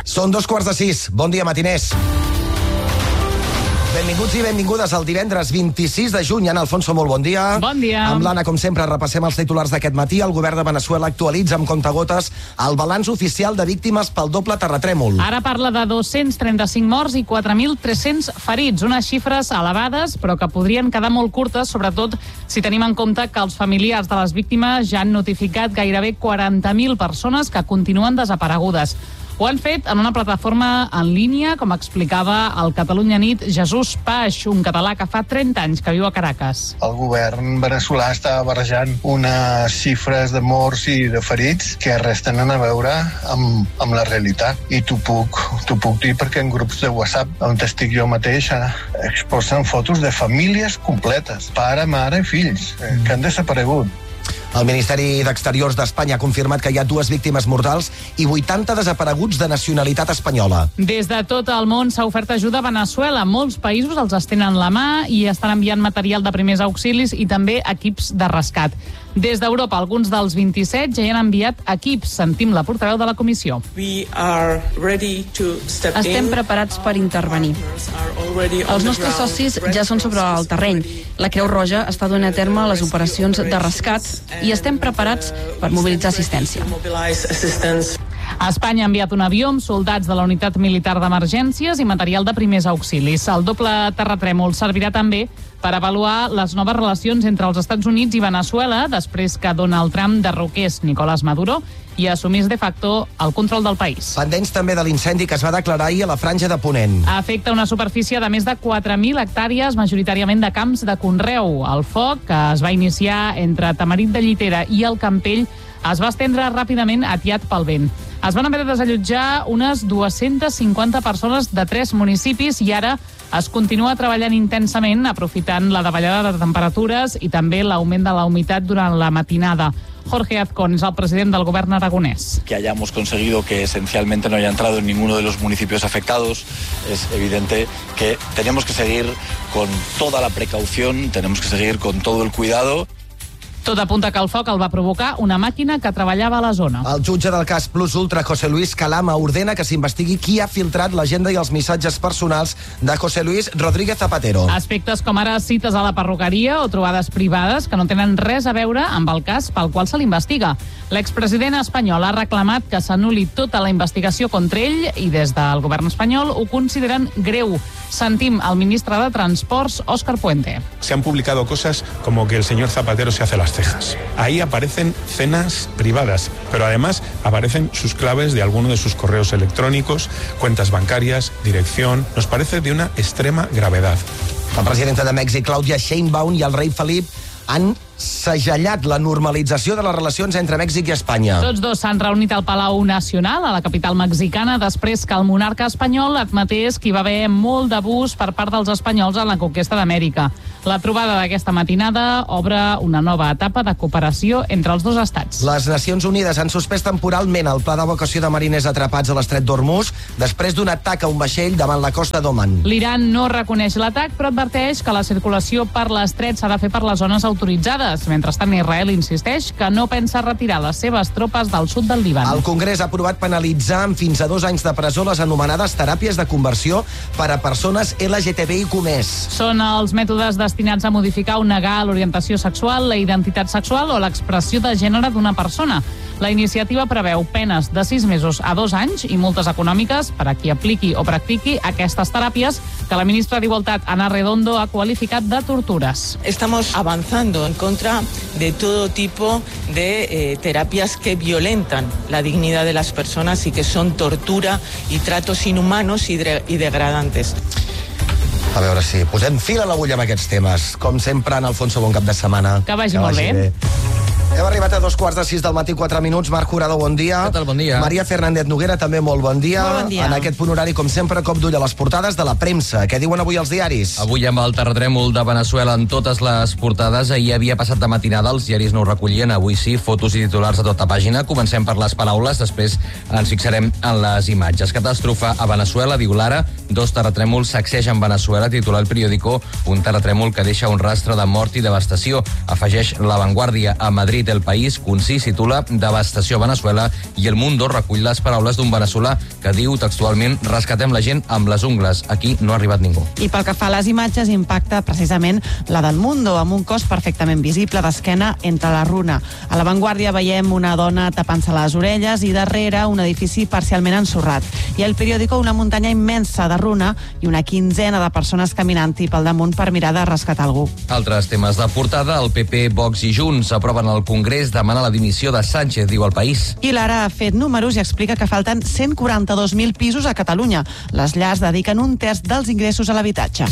Són 5:15. Bon dia, matiners. Benvinguts i benvingudes al divendres 26 de juny. Ana Alfonso, molt bon dia. Bon dia. Amb l'Anna, com sempre, repassem els titulars d'aquest matí. El govern de Veneçuela actualitza amb comptagotes el balanç oficial de víctimes pel doble terratrèmol. Ara parla de 235 morts i 4.300 ferits, unes xifres elevades, però que podrien quedar molt curtes, sobretot si tenim en compte que els familiars de les víctimes ja han notificat gairebé 40.000 persones que continuen desaparegudes. Ho han fet en una plataforma en línia, com explicava el Catalunya Nit Jesús Paix, un català que fa 30 anys que viu a Caracas. El govern veneçolà està barrejant unes xifres de morts i de ferits que res tenen a veure amb la realitat. I t'ho puc dir perquè en grups de WhatsApp, on estic jo mateix, exposen fotos de famílies completes, pare, mare i fills, que han desaparegut. El Ministeri d'Exteriors d'Espanya ha confirmat que hi ha 2 víctimes mortals i 80 desapareguts de nacionalitat espanyola. Des de tot el món s'ha ofert ajuda a Veneçuela. Molts països els estenen la mà i estan enviant material de primers auxilis i també equips de rescat. Des d'Europa, alguns dels 27 ja hi han enviat equips. Sentim la portaveu de la comissió. Estem preparats per intervenir. Els nostres socis ja són sobre el terreny. La Creu Roja està duent a terme les operacions de rescat i estem preparats per mobilitzar assistència. Espanya ha enviat un avió amb soldats de la Unitat Militar d'Emergències i material de primers auxilis. El doble terratrèmol servirà també per avaluar les noves relacions entre els Estats Units i Veneçuela després que Donald Trump derroqués Nicolás Maduro i assumís de facto el control del país. Pendents també de l'incendi que es va declarar ahir a la Franja de Ponent. Afecta una superfície de més de 4.000 hectàrees, majoritàriament de camps de conreu. El foc, que es va iniciar entre Tamarit de Llitera i el Campell, es va estendre ràpidament atiat pel vent. Es van haver de desallotjar unes 250 persones de 3 municipis i ara es continua treballant intensament, aprofitant la davallada de temperatures i també l'augment de la humitat durant la matinada. Jorge Azcón es el president del gobierno aragonés. Que hayamos conseguido que esencialmente no haya entrado en ninguno de los municipios afectados. Es evidente que tenemos que seguir con toda la precaución, tenemos que seguir con todo el cuidado. Tot apunta que el foc el va provocar una màquina que treballava a la zona. El jutge del cas Plus Ultra, José Luis Calama, ordena que s'investigui qui ha filtrat l'agenda i els missatges personals de José Luis Rodríguez Zapatero. Aspectes com ara cites a la perruqueria o trobades privades que no tenen res a veure amb el cas pel qual se l'investiga. L'expresident espanyol ha reclamat que s'anul·li tota la investigació contra ell i des del govern espanyol ho consideren greu. Sentim el ministre de Transports, Óscar Puente. Se han publicado cosas como que el señor Zapatero se hace las cejas. Ahí aparecen cenas privadas, pero además aparecen sus claves de alguno de sus correos electrónicos, cuentas bancarias, dirección. Nos parece de una extrema gravedad. La presidenta de Mèxic, Claudia Sheinbaum, i el rei Felip han segellat la normalització de les relacions entre Mèxic i Espanya. Tots dos s'han reunit al Palau Nacional, a la capital mexicana, després que el monarca espanyol admetés que hi va haver molt d'abús per part dels espanyols en la conquesta d'Amèrica. La trobada d'aquesta matinada obre una nova etapa de cooperació entre els dos estats. Les Nacions Unides han suspès temporalment el pla d'evacuació de mariners atrapats a l'estret d'Hormuz després d'un atac a un vaixell davant la costa d'Oman. L'Iran no reconeix l'atac, però adverteix que la circulació per l'estret s'ha de fer per les zones autoritzades. Mentrestant, Israel insisteix que no pensa retirar les seves tropes del sud del Líban. El Congrés ha aprovat penalitzar amb fins a 2 anys de presó les anomenades teràpies de conversió per a persones LGTBIQ+. Són els mètodes destinats a modificar o negar l'orientació sexual, la identitat sexual o l'expressió de gènere d'una persona. La iniciativa preveu penes de 6 mesos a 2 anys i multes econòmiques per a qui apliqui o practiqui aquestes teràpies que la ministra d'Igualtat, Ana Redondo, ha qualificat de tortures. Estamos avanzando en contra de todo tipo de terapias que violentan la dignidad de las personas y que son tortura y tratos inhumanos y degradantes. A veure si posem fil a l'agulla amb aquests temes. Com sempre, en Alfonso, bon cap de setmana. Que vagi molt bé. Hem arribat a 5:15 del matí, 4 minuts. Marc Jurado, bon dia. Què tal, bon dia. Maria Fernández Noguera, també molt bon dia. Molt bon dia. En aquest punt horari, com sempre, cop d'ull a les portades de la premsa. Què diuen avui els diaris? Avui amb el terratrèmol de Veneçuela en totes les portades. Ahir havia passat de matinada, els diaris no ho recollien. Avui sí, fotos i titulars a tota pàgina. Comencem per les paraules, després ens fixarem en les imatges. Catàstrofe a Veneçuela, diu l'Ara. 2 terratrèmols sacsegen Veneçuela, titular el periòdico. Un terratrèmol que deixa un rastre de mort i devastació. Afegeix La Vanguardia. A Madrid Madrid. El País, concís, titula Devastació a Veneçuela i El Mundo recull les paraules d'un veneçolà que diu textualment: rescatem la gent amb les ungles, aquí no ha arribat ningú. I pel que fa a les imatges, impacta precisament la del Mundo, amb un cos perfectament visible d'esquena entre la runa. A La Vanguardia veiem una dona tapant-se les orelles i darrere un edifici parcialment ensorrat. I al periòdico una muntanya immensa de runa i una quinzena de persones caminant-hi pel damunt per mirar de rescatar algú. Altres temes de portada: el PP, Vox i Junts aproven al Congrés demanar la dimissió de Sánchez, diu El País. I l'Ara ha fet números i explica que falten 142.000 pisos a Catalunya. Les llars dediquen un terç dels ingressos a l'habitatge.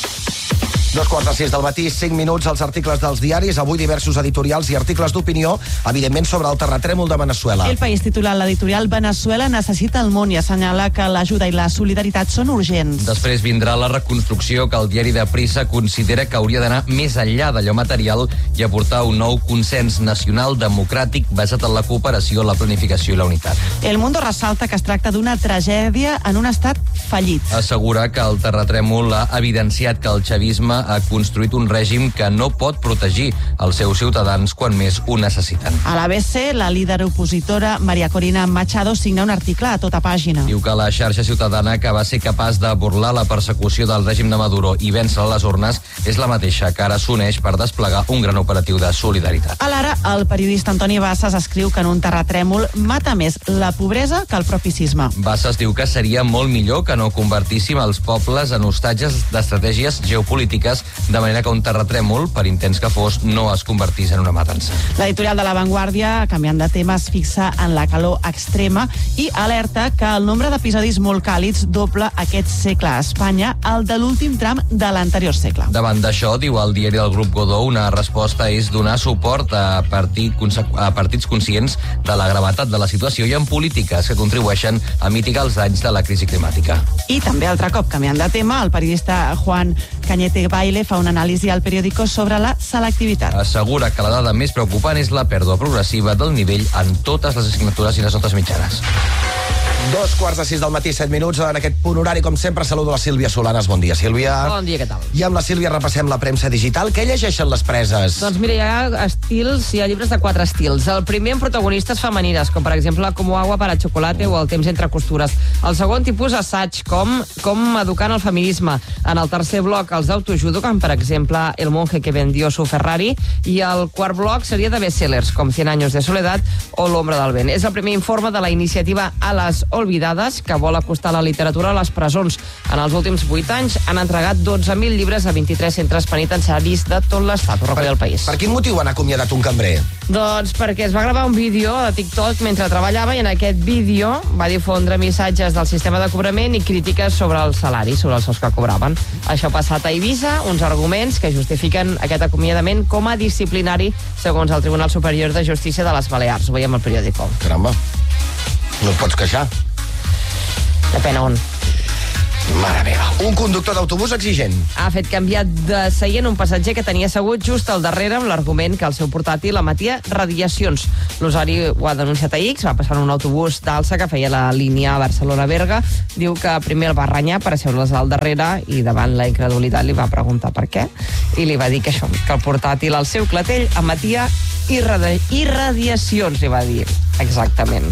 2:45 del matí, 5 minuts als articles dels diaris. Avui diversos editorials i articles d'opinió, evidentment sobre el terratrèmol de Veneçuela. El País titula l'editorial Veneçuela necessita el món i assenyala que l'ajuda i la solidaritat són urgents. Després vindrà la reconstrucció, que el diari de Prissa considera que hauria d'anar més enllà d'allò material i aportar un nou consens nacional democràtic basat en la cooperació, la planificació i la unitat. El Mundo ressalta que es tracta d'una tragèdia en un estat fallit. Assegura que el terratrèmol ha evidenciat que el xavisme ha construït un règim que no pot protegir els seus ciutadans quan més ho necessiten. A l'ABC, la líder opositora María Corina Machado signa un article a tota pàgina. Diu que la xarxa ciutadana que va ser capaç de burlar la persecució del règim de Maduro i vèncer a les urnes és la mateixa que ara s'uneix per desplegar un gran operatiu de solidaritat. A l'Ara, el periodista Antoni Bassas escriu que en un terratrèmol mata més la pobresa que el propi sisme. Bassas diu que seria molt millor que no convertíssim els pobles en hostatges d'estratègies geopolítiques, de manera que un terratrèmol, per intens que fos, no es convertís en una matança. L'editorial de La Vanguardia, canviant de tema, es fixa en la calor extrema i alerta que el nombre d'episodis molt càlids doble aquest segle a Espanya el de l'últim tram de l'anterior segle. Davant d'això, diu el diari del Grup Godó, una resposta és donar suport a partits conscients de la gravetat de la situació i en polítiques que contribueixen a mitigar els danys de la crisi climàtica. I també, altre cop, canviant de tema, el periodista Juan Cañete Baile fa una anàlisi al periòdico sobre la selectivitat. Assegura que la dada més preocupant és la pèrdua progressiva del nivell en totes les assignatures i les notes mitjanes. 2:45 del matí, 7 minuts. En aquest punt horari, com sempre, saludo la Sílvia Solanes. Bon dia, Sílvia. Bon dia, què tal? I amb la Sílvia repassem la premsa digital. Què llegeixen les preses? Doncs mira, hi ha llibres de 4 estils. El primer amb protagonistes femenines, com per exemple Como agua para chocolate o El temps entre costures. El segon tipus assaig, com educant el feminisme. En el tercer bloc, els d'autoajuda, com per exemple El monje que vendió su Ferrari. I el quart bloc seria de bestsellers, com 100 años de soledad o L'ombra del vent. És el primer informe de la iniciativa A les Olvidades, que vol acostar la literatura a les presons. En els últims 8 anys han entregat 12.000 llibres a 23 centres penitenciaris de tot l'estat, ho recull El País. Per quin motiu han acomiadat un cambrer? Doncs perquè es va gravar un vídeo de TikTok mentre treballava i en aquest vídeo va difondre missatges del sistema de cobrament i crítiques sobre el salari, sobre els sous que cobraven. Això ha passat a Eivissa, uns arguments que justifiquen aquest acomiadament com a disciplinari segons el Tribunal Superior de Justícia de les Balears. Ho veiem al periòdico. Caramba, no et pots queixar. Depèn on. Mare meva. Un conductor d'autobús exigent. Ha fet canviar de seient un passatger que tenia assegut just al darrere amb l'argument que el seu portàtil emetia radiacions. L'usuari ho ha denunciat a X, va passar en un autobús d'alça que feia la línia Barcelona-Berga. Diu que primer el va renyar per asseure's al darrere i davant la incredulitat li va preguntar per què i li va dir que això, que el portàtil al seu clatell emetia irradiacions, li va dir. Exactament.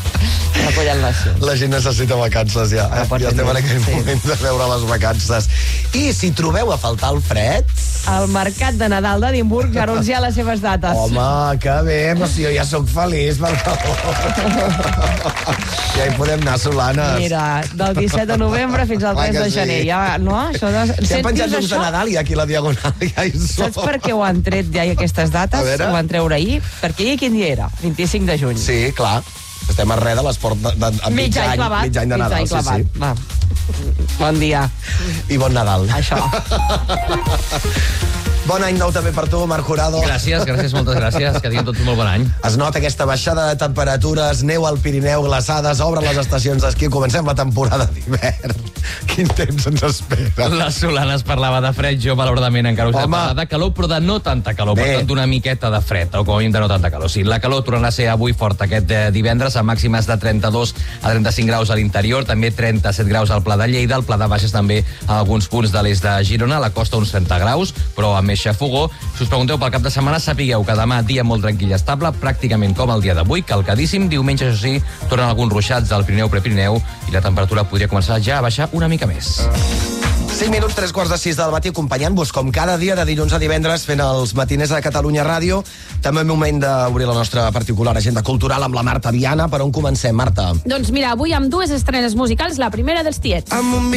La gent necessita vacances ja. Ja estem en aquell moment de veure les vacances. I si trobeu a faltar el fred... El mercat de Nadal d'Edimburg ja anuncia les seves dates. Home, que bé, però si jo ja sóc feliç, per favor. Ja hi podem anar, Solanes. Mira, del 17 de novembre fins al 3 de gener. Ja, no? Això de... Ja hem penjat llums de Nadal i aquí la Diagonal ja hi som. Saps per què ho han tret ja aquestes dates? Ho van treure ahir? Perquè ahir quin dia era? 25 de juny. Sí, clar. Estem a res de l'esport mig any de Nadal. Sí. Va. Bon dia. I bon Nadal. Això. Bon any nou també per tu, Marc Jurado. Gràcies, moltes gràcies. Que tinguin tots molt bon any. Es nota aquesta baixada de temperatures, neu al Pirineu, glaçades, obren les estacions d'esquí, comencem la temporada d'hivern. Quin temps ens espera. La Solanes parlava de fred, jo malauradament encara us he parlat de calor, però de no tanta calor, per tant d'una miqueta de fred, o com a mínim de no tanta calor. Sí, la calor tornarà a ser avui forta aquest divendres, a màximes de 32 a 35 graus a l'interior, també 37 graus al Pla de Lleida, al Pla de Baixes també a alguns punts de l'est de Girona, a la costa uns 30 graus, però amb més xafogó. Si us pregunteu pel cap de setmana, sapigueu que demà dia molt tranquil i estable, pràcticament com el dia d'avui, calcadíssim. Diumenge, això sí, tornen alguns ruixats al Pirineu, Prepirineu, i la temperatura podria començar ja a baixar una mica més. 5 minuts, 3:45 del matí, acompanyant-vos com cada dia de dilluns a divendres fent els matiners a Catalunya Ràdio. També moment d'obrir la nostra particular agenda cultural amb la Marta Viana. Per on comencem, Marta? Doncs mira, avui amb dues estrenes musicals, la primera dels Tiets.